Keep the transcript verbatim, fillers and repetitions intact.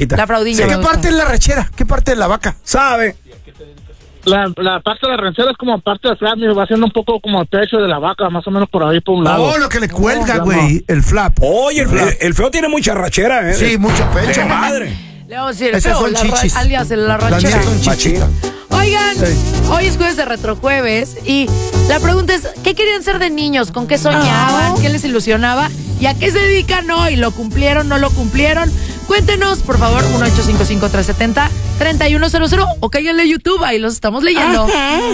vaquita. La fraudiña. ¿Qué parte es la rachera? ¿Qué parte de la vaca? ¿Sabe? La, la parte de la rencera es como parte de flap, va haciendo un poco como el pecho de la vaca, más o menos por ahí, por un lado. Oh, lo que le cuelga, Oh, güey, el flap. Oye, el, el, el feo tiene mucha rachera, ¿eh? Sí, mucho pecho. De madre. Le vamos a decir, Esas feo, son la chichis. ra- alias la Las rachera. mías son chichitas. Oigan, Sí. hoy es jueves de Retrojueves y la pregunta es, ¿qué querían ser de niños? ¿Con qué soñaban? ¿Qué les ilusionaba? ¿Y a qué se dedican hoy? ¿Lo cumplieron? ¿No lo cumplieron? Cuéntenos, por favor, uno ocho cinco cinco, tres siete cero, tres uno cero cero o cáiganle a YouTube, ahí los estamos leyendo.